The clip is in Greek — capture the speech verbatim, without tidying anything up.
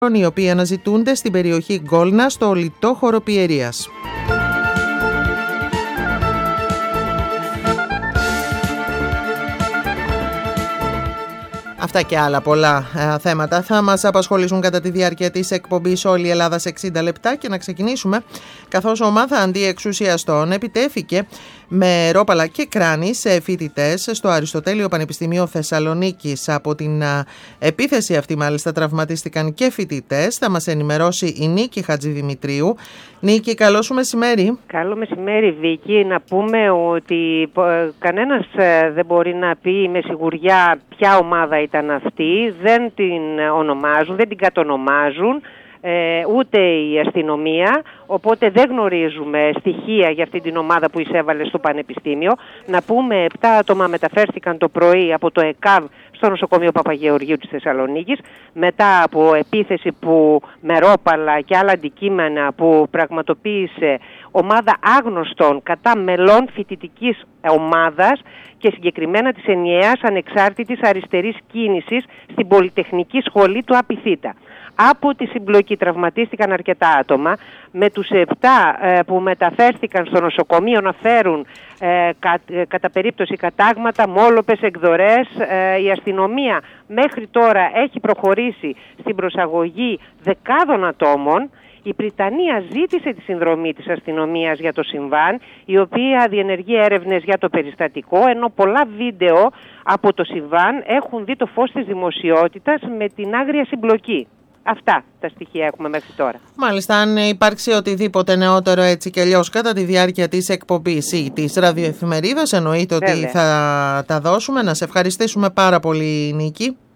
οι οποίοι αναζητούνται στην περιοχή Γκόλνα στο λιτό Χοροπιερίας. Αυτά και άλλα πολλά ε, θέματα θα μας απασχολήσουν κατά τη διάρκεια της εκπομπής «Όλη η Ελλάδα σε εξήντα λεπτά» και να ξεκινήσουμε καθώς ομάδα αντιεξουσιαστών επιτέθηκε με ρόπαλα και κράνη σε φοιτητές στο Αριστοτέλειο Πανεπιστημίο Θεσσαλονίκης. Από την α, επίθεση αυτή μάλιστα τραυματίστηκαν και φοιτητές. Θα μας ενημερώσει η Νίκη Χατζηδημητρίου. Νίκη, καλό σου μεσημέρι. Καλό μεσημέρι, Βίκη. Να πούμε ότι ε, κανένας ε, δεν μπορεί να πει με σιγουριά ποια ομάδα ήταν αυτή. Δεν την ονομάζουν, δεν την κατονομάζουν. Ε, ούτε η αστυνομία, οπότε δεν γνωρίζουμε στοιχεία για αυτή την ομάδα που εισέβαλε στο Πανεπιστήμιο. Να πούμε, επτά άτομα μεταφέρθηκαν το πρωί από το ΕΚΑΒ στο νοσοκομείο Παπαγεωργίου της Θεσσαλονίκης μετά από επίθεση που με ρόπαλα και άλλα αντικείμενα που πραγματοποίησε ομάδα άγνωστων κατά μελών φοιτητικής ομάδας και συγκεκριμένα της ενιαίας ανεξάρτητης αριστερής κίνησης στην Πολυτεχνική Σχολή του Απιθύτα. Από τη συμπλοκή τραυματίστηκαν αρκετά άτομα, με τους επτά ε, που μεταφέρθηκαν στο νοσοκομείο να φέρουν ε, κα, ε, κατά περίπτωση κατάγματα, μόλοπες, εκδορές. Ε, η αστυνομία μέχρι τώρα έχει προχωρήσει στην προσαγωγή δεκάδων ατόμων. Η Βρυτανία ζήτησε τη συνδρομή της αστυνομίας για το συμβάν, η οποία διενεργεί έρευνες για το περιστατικό, ενώ πολλά βίντεο από το συμβάν έχουν δει το φως της δημοσιότητας με την άγρια συμπλοκή. Αυτά τα στοιχεία έχουμε μέχρι τώρα. Μάλιστα, αν υπάρξει οτιδήποτε νεότερο έτσι και αλλιώς κατά τη διάρκεια της εκπομπής ή της ραδιοεφημερίδας, εννοείται ότι θα τα δώσουμε. Να σε ευχαριστήσουμε πάρα πολύ, Νίκη.